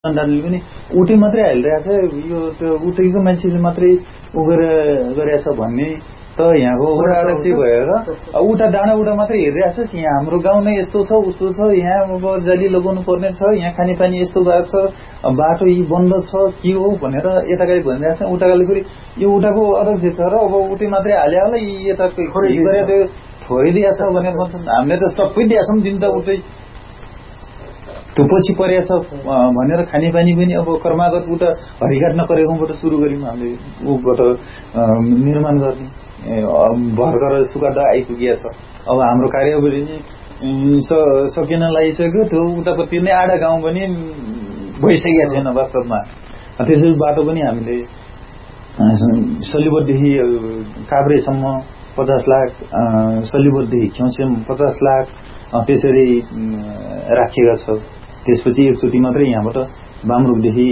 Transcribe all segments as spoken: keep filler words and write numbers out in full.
जनताले पनि उठे मात्रै हालिरहेछ यो त्यो उठेको मान्छेले मात्रै उ गरेछ भन्ने त यहाँको वडा अध्यक्ष भएर उता डाँडा उडा मात्रै हेरिरहेछ यहाँ हाम्रो गाउँ नै यस्तो छ उस्तो छ यहाँ अब जाली लगाउनु पर्ने छ यहाँ खानेपानी यस्तो भएको छ बाटो यी बन्द छ के हो भनेर यताकाले भनिरहेछ उताकाले फेरि यो उठाको अध्यक्ष छ र अब उठे मात्रै हाल्यो होला यी यता गरे त्यो छोडिदिएछ भनेर भन्छन् हामीले त सबै दिएछौँ दिन त उठै त्यो पछि परेछ भनेर खानेपानी पनि अब कर्मागत उता हरिघाट नकरेकोबाट सुरु गऱ्यौँ हामीले ऊबाट निर्माण गर्ने भर्खर सुकादा आइपुगिया छ अब हाम्रो कार्यावली नि सकिन लागिसक्यो त्यो उतापट्टि नै आधा गाउँ पनि भइसकेको छैन वास्तवमा त्यसरी बाटो पनि हामीले सलिबरदेखि काभ्रेसम्म पचास लाख सलिबरदेखि ख्याउसेम पचास लाख त्यसरी राखिएको छ त्यसपछि एकचोटि मात्रै यहाँबाट बामरुकदेखि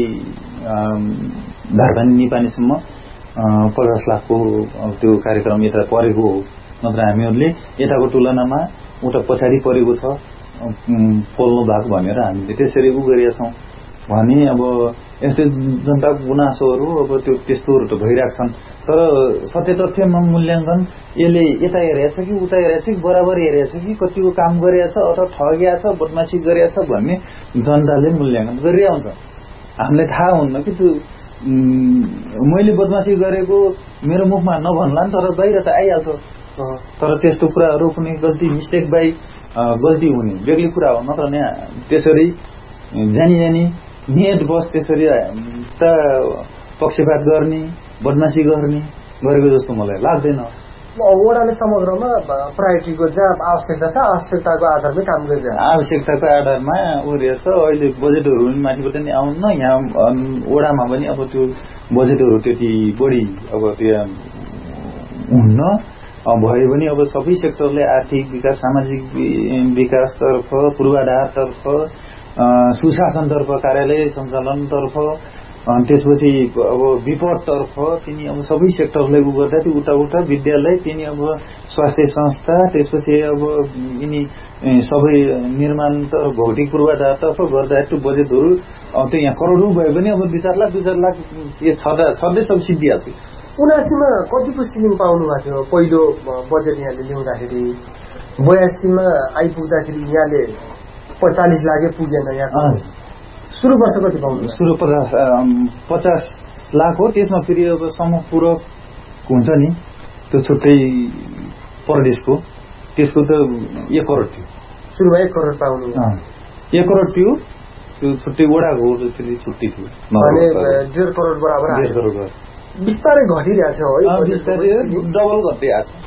धारपानी निपानीसम्म पचास लाखको त्यो कार्यक्रम यता परेको हो नत्र हामीहरूले यताको तुलनामा उता पछाडि परेको छ पोल्नु भएको भनेर हामीले त्यसरी उ गरेका छौँ भने अब यस्तै जनताको गुनासोहरू अब त्यो त्यस्तोहरू त भइरहेको छन् तर सत्य तथ्यमा मूल्याङ्कन यसले यता हेरेछ कि उता हेरेछ कि बराबर हेरेछ कि कतिको काम गरेछ अथवा ठगेछ बदमासी गरेछ भन्ने जनताले मूल्याङ्कन गरिरहेको हुन्छ हामीलाई थाहा हुन्न कि त्यो मैले बदमासी गरेको मेरो मुखमा नभन्ला नि तर बाहिर त आइहाल्छ तर त्यस्तो कुराहरू कुनै गल्ती मिस्टेक बाई गल्ती हुने बेग्लै कुरा हो नत्र नि त्यसरी जानी जानी नियत बस त्यसरी त पक्षपात गर्ने बदमासी गर्ने गरेको जस्तो मलाई लाग्दैन वडाले समग्रमा प्रायोरिटीको जहाँ आवश्यकता छ आवश्यकताको आधारमै काम गरिरहेछ आवश्यकताको आधारमा उरेछ अहिले बजेटहरू पनि माथिबाट नि आउन्न यहाँ वडामा पनि अब त्यो बजेटहरू त्यति बढी अब त्यो हुन्न भए पनि अब सबै सेक्टरले आर्थिक विकास सामाजिक विकासतर्फ पूर्वाधारतर्फ सुशासनतर्फ कार्यालय सञ्चालनतर्फ त्यसपछि अब विपदतर्फ तिनी अब सबै सेक्टरलाई उ गर्दा त्यो उता उता विद्यालय तिनी अब स्वास्थ्य संस्था त्यसपछि अब यिनी सबै निर्माण तर्फ भौतिक पूर्वाधारतर्फ गर्दा त्यो बजेटहरू त्यो यहाँ करोडौँ भए पनि अब दुई चार लाख दुई चार लाख यो छँदा छँदै सब सिद्धिहाल्छ उनासीमा कतिको सिलिङ पाउनु भएको थियो पहिलो बजेट यहाँले ल्याउँदाखेरि बयासीमा आइपुग्दाखेरि यहाँले पचालीस लाखै पुगेन यहाँ सुरु वर्ष कति पाउनु सुरु पचास पचास लाख हो त्यसमा फेरि अब समपूरक हुन्छ नि त्यो छुट्टै प्रदेशको त्यसको त एक करोड थियो सुरुमा एक करोड पाउनु एक करोड थियो त्यो छुट्टै वडाको फेरि छुट्टै थियो डेढ करोड बराबर डेढ करोड बिस्तारै घटिरहेछ है बिस्तारै डबल गर्दै आएको छ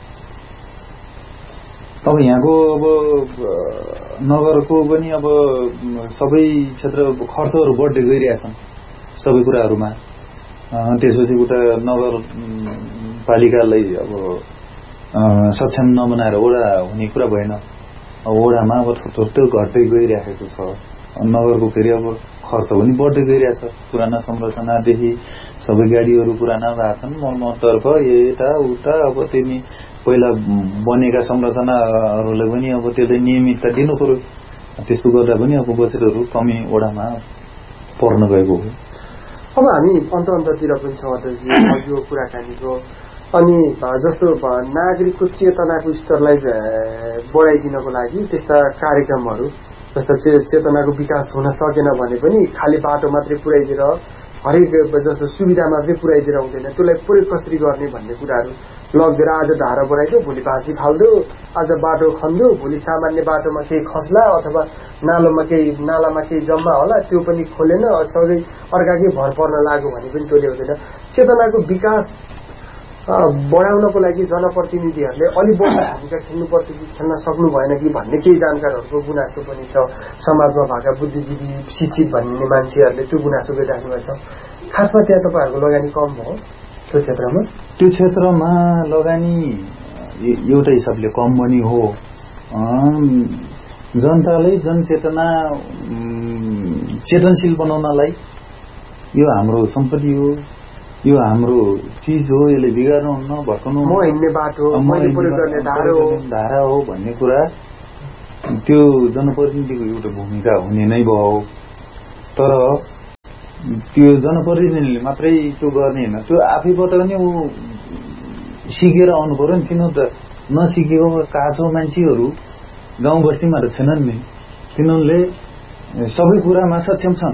अब यहाँको अब नगरको पनि अब सबै क्षेत्र खर्चहरू बढ्दै गइरहेछन् सबै कुराहरूमा त्यसपछि उता नगरपालिकालाई अब सक्षम नबनाएर वडा हुने कुरा भएन वडामा अब थोरै घट्दै गइरहेको छ नगरको फेरि अब खर्च पनि बढ्दै गइरहेछ पुराना संरचनादेखि सबै गाडीहरू पुराना भएको छन् मर्मततर्फ यता उता अब तिनी पहिला बनेका संरचनाहरूलाई पनि अब त्यसले नियमितता दिनु पर्यो त्यस्तो गर्दा पनि अब बजेटहरू कमी वडामा पर्न गएको हो अब हामी अन्त अन्ततिर पनि छौँ अध्यक्षजी यो कुराकानीको अनि जस्तो नागरिकको चेतनाको स्तरलाई बढाइदिनको लागि त्यस्ता कार्यक्रमहरू जस्ता चेतनाको विकास हुन सकेन भने पनि खाली बाटो मात्रै पुर्याइदिएर हरेक जस्तो सुविधा मात्रै पुर्याइदिएर हुँदैन त्यसलाई प्रयोग कसरी गर्ने भन्ने कुराहरू लगेर आज धारा बढाइदियो भोलि भाजी फाल्दो आज बाटो खन्दियो भोलि सामान्य बाटोमा केही खस्ला अथवा नालोमा केही नालामा केही जम्मा होला त्यो पनि खोलेन सबै अर्काकै भर पर्न लाग्यो भने पनि त्यसले हुँदैन चेतनाको विकास बढाउनको लागि जनप्रतिनिधिहरूले अलि बढी भूमिका खेल्नुपर्छ कि खेल्न सक्नु भएन कि भन्ने केही जानकारहरूको गुनासो पनि छ समाजमा भएका बुद्धिजीवी शिक्षित भन्ने मान्छेहरूले त्यो गुनासो गरिराख्नु भएको छ खासमा त्यहाँ तपाईँहरूको लगानी कम भयो त्यो क्षेत्रमा त्यो क्षेत्रमा लगानी एउटा हिसाबले कम पनि हो जनतालाई जनचेतना चेतनशील बनाउनलाई यो हाम्रो सम्पत्ति हो यो हाम्रो चीज हो यसले बिगार्नु हुन्न भट्काउनु म हिँड्ने बाटो मैले प्रयोग गर्ने धारा हो धारा हो भन्ने कुरा त्यो जनप्रतिनिधिको एउटा भूमिका हुने नै भयो तर त्यो जनप्रतिनिधिले मात्रै त्यो गर्ने होइन, त्यो आफैबाट पनि ऊ सिकेर आउनु पर्यो नि। तिनीहरू त नसिकेको काछो मान्छेहरू गाउँ बस्तीमा त छैनन् नि, तिनीहरूले सबै कुरामा सक्षम छन्।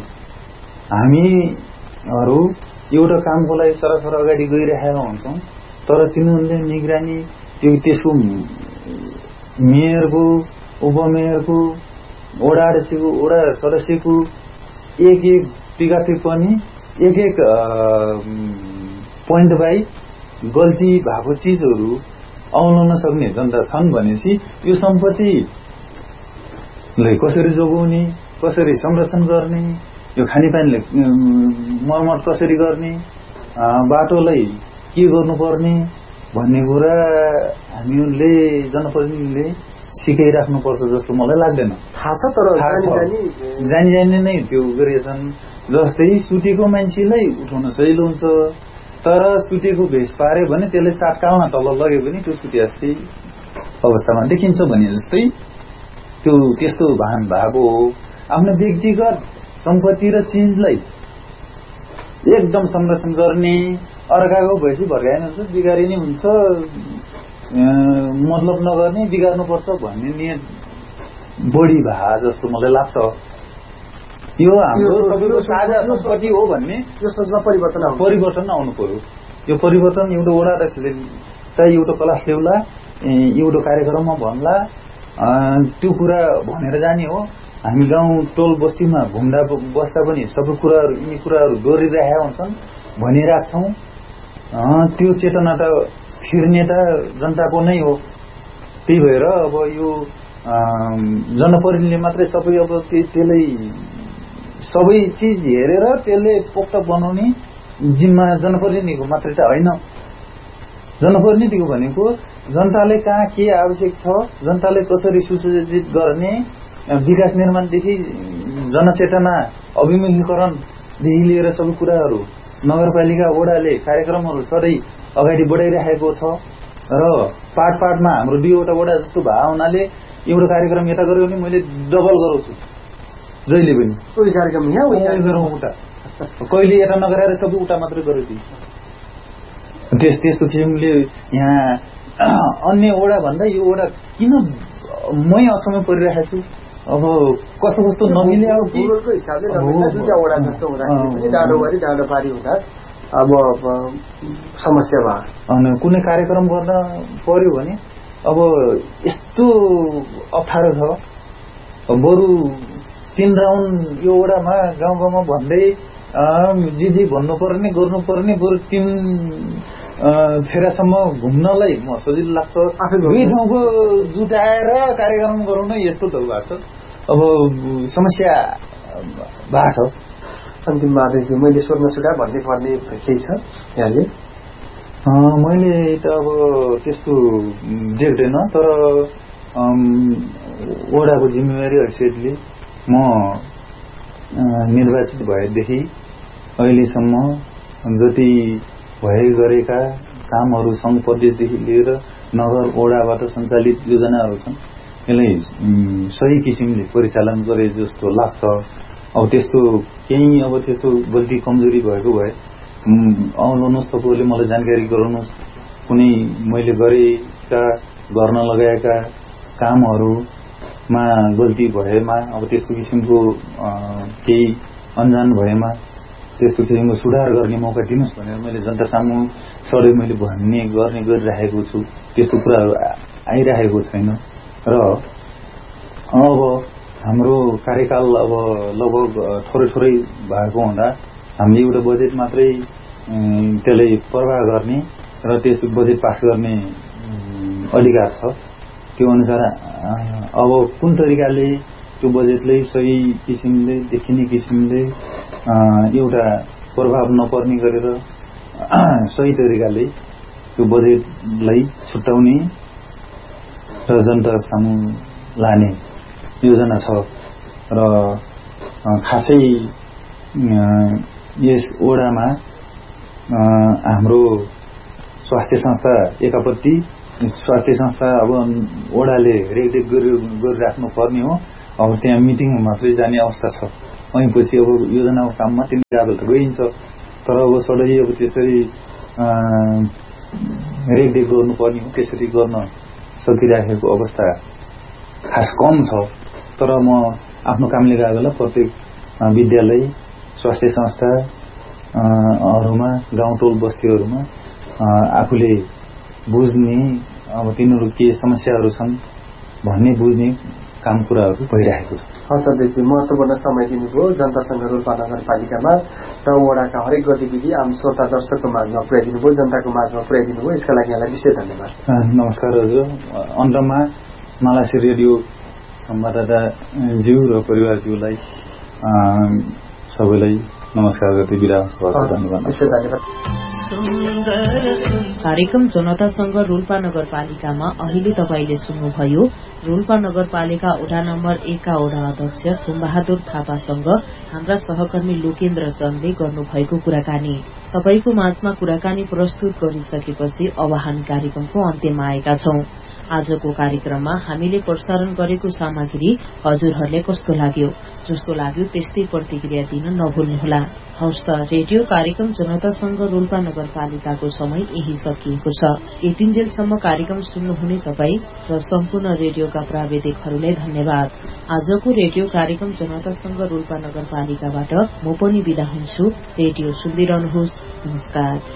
हामीहरू एउटा कामको लागि सरासर अगाडि गइरहेका हुन्छौँ, तर तिनीहरूले निगरानी त्यो त्यसको मेयरको, उपमेयरको, वडा अध्यक्षको, वडा सदस्यको एक एक टीका टिप्पणी, एक एक पोइन्ट बाई गल्ती भएको चिजहरू औलाउन सक्ने जनता छन् भनेपछि यो सम्पत्तिलाई कसरी जोगाउने, कसरी संरक्षण गर्ने, यो खानेपानीले मर्मत कसरी गर्ने, बाटोलाई के गर्नुपर्ने भन्ने कुरा हामीहरूले जनप्रतिनिधिले सिकाइराख्नुपर्छ जस्तो मलाई लाग्दैन। थाहा छ, तर जानी जानी नै त्यो गरेछन्। जस्तै सुतेको मान्छेलाई उठाउन सजिलो हुन्छ, तर सुतेको भेष पार्यो भने त्यसले सातकालमा तल लग्यो भने त्यो सुते जस्तै अवस्थामा देखिन्छ भने जस्तै त्यो त्यस्तो भान भएको हो। आफ्नो व्यक्तिगत सम्पत्ति र चिजलाई एकदम संरक्षण गर्ने, अर्काको भएपछि भर्काइनु हुन्छ, बिगारिने हुन्छ, मतलब नगर्ने, बिगार्नुपर्छ भन्ने नियत बढी भए जस्तो मलाई लाग्छ। यो हाम्रो सबैको साझा सम्पत्ति हो भन्ने परिवर्तन परिवर्तन आउनु पर्यो। यो परिवर्तन एउटा वडा अध्यक्षले चाहिँ एउटा क्लास ल्याउला, एउटा कार्यक्रममा भन्ला, त्यो कुरा भनेर जाने हो। हामी गाउँ टोल बस्तीमा घुम्दा बस्दा पनि सबै कुराहरू यी कुराहरू दोहोरिरहेका हुन्छन्, भनिराख्छौँ। त्यो चेतना त फिर्ने त जनताको नै हो। त्यही भएर अब यो जनप्रतिनिधिले मात्रै सबै अब त्यसलाई सबै चिज हेरेर त्यसले पोख्त बनाउने जिम्मा जनप्रतिनिधिको मात्रै त होइन। जनप्रतिनिधिको भनेको जनताले कहाँ के आवश्यक छ, जनताले कसरी सुसज्जित गर्ने, विकास निर्माणदेखि जनचेतना अभिमुखीकरणदेखि लिएर सबै कुराहरू नगरपालिका वडाले कार्यक्रमहरू सधैँ अगाडि बढाइरहेको छ। र पाट पाटमा हाम्रो दुईवटा वडा जस्तो भए हुनाले एउटा कार्यक्रम यता गऱ्यो भने मैले डबल गराउँछु जहिले पनि। कोही कार्यक्रम यहाँ गरौँ उता, कहिले यता नगराएर सबै उता मात्रै गरेर दिन्छ। त्यस त्यस्तो किसिमले यहाँ अन्य वडा भन्दा यो वडा किन मै अचम्म परिरहेको छु। अब कस्तो कस्तो नमिले अब भूगोलको हिसाबले दुईटा वडा जस्तो हुँदाखेरि डाँडोभरि डाँडो पारी हुँदा अब समस्या भयो। अनि कुनै कार्यक्रम गर्न पर्यो भने अब यस्तो अप्ठ्यारो छ। बरु तीन राउन्ड यो वडामा गाउँ गाउँमा भन्दै जे जे भन्नुपर्ने गर्नुपर्ने बरु तीन फेरासम्म घुम्नलाई म सजिलो लाग्छ। दुई ठाउँको जुटाएर कार्यक्रम गरौँ न यस्तो त भएको छ। अब समस्या भएको छ। अन्तिम माधवजी मैले सोध्न सुधा भन्ने पर्ने केही छ यहाँले? मैले त अब त्यस्तो देख्दैन, तर वडाको जिम्मेवारी हैसियतले म निर्वाचित भएदेखि अहिलेसम्म जति भए गरेका कामहरू सङ्घ प्रदेशदेखि लिएर नगर वडाबाट सञ्चालित योजनाहरू छन्, यसलाई सही किसिमले परिचालन गरे जस्तो लाग्छ। अब त्यस्तो केही अब त्यस्तो गल्ती कमजोरी भएको भए आउनुहोस्, तपाईँहरूले मलाई जानकारी गराउनुहोस्। कुनै मैले गरेका गर्न लगाएका कामहरूमा गल्ती भएमा, अब त्यस्तो किसिमको केही अन्जान भएमा त्यस्तो किसिमको सुधार गर्ने मौका दिनुहोस् भनेर मैले जनता सामु सधैँ मैले भन्ने गर्ने गरिरहेको छु। त्यस्तो कुराहरू आइरहेको छैन। र अब हाम्रो कार्यकाल अब लगभग थोरै थोरै भएको हुँदा हामीले एउटा बजेट मात्रै त्यसलाई प्रवाह गर्ने र त्यस बजेट पास गर्ने अधिकार छ। त्यो अनुसार अब कुन तरिकाले त्यो बजेटलाई सही किसिमले देखिने किसिमले एउटा प्रभाव नपर्ने गरेर सही तरिकाले त्यो बजेटलाई छुट्याउने र जनता सामु लाने योजना छ। र खासै यस वडामा हाम्रो स्वास्थ्य संस्था एकापट्टि स्वास्थ्य संस्था अब वडाले रेखदेख गरिराख्नु पर्ने हो। अब त्यहाँ मिटिङ मात्रै जाने अवस्था छ। अनि पछि अब योजनाको काममा तिन गाबल त गइन्छ, तर अब सडै अब त्यसरी रेखदेख गर्नुपर्ने हो त्यसरी गर्न सकिराखेको अवस्था खास कम छ। तर म आफ्नो कामले गएको बेला प्रत्येक विद्यालय, स्वास्थ्य संस्थाहरूमा, गाउँ टोल बस्तीहरूमा आफूले बुझ्ने अब तिनीहरू के समस्याहरू छन् भन्ने बुझ्ने काम कुराहरू भइरहेको छ। हस् अध्यक्षजी, महत्त्वपूर्ण समय दिनुभयो जनतासँग रोल्पा नगरपालिकामा र वडाका हरेक गतिविधि आम श्रोता दर्शकको माझमा पुर्याइदिनु भयो, जनताको माझमा पुर्याइदिनु भयो, यसका लागि यहाँलाई विशेष धन्यवाद। नमस्कार हजुर। अन्तमा मालासी रेडियो संवाददाताज्यू र परिवारज्यूलाई सबैलाई नमस्कार गर्दै बिदा हुन्छु। धन्यवाद। कार्यक्रम जनतासँग रोल्पा नगरपालिकामा अहिले तपाईले सुन्नुभयो रोल्पा नगरपालिका वडा नम्बर एक का वडा अध्यक्ष खुमबहादुर थापासँग हाम्रा सहकर्मी लोकेन्द्र चन्दले गर्नुभएको कुराकानी। तपाईको माझमा कुराकानी प्रस्तुत गरिसकेपछि अब हामी कार्यक्रमको अन्त्यमा आएका छौं। आजको कार्यक्रममा हामीले प्रसारण गरेको सामग्री हजुरहरूले कस्तो लाग्यो? जस्तो लाग्यो त्यस्तै प्रतिक्रिया दिन नभुल्नुहोला। हौस् त, रेडियो कार्यक्रम जनतासँग रोल्पा नगरपालिकाको समय यही सकिएको छ। यतिन्जेलसम्म कार्यक्रम सुन्नुहुने तपाई र सम्पूर्ण रेडियोका प्राविधिकहरूलाई धन्यवाद। आजको रेडियो कार्यक्रम जनतासँग रोल्पा नगरपालिकाबाट म पनि बिदा हुन्छु। रेडियो सुन्दै रहनुहोस्। नमस्कार।